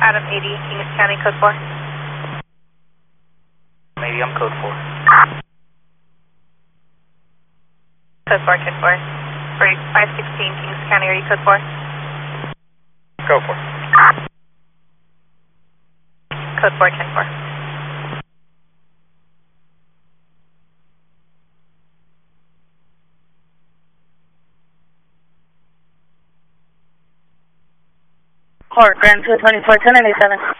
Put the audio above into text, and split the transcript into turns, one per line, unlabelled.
Adam 80, Kings County, code 4.
Maybe I'm code 4.
Code 4, code 4. For 516, Kings County, are you code 4?
Code 4.
Code 4, 10-4.
Court, Grand 224, 1087.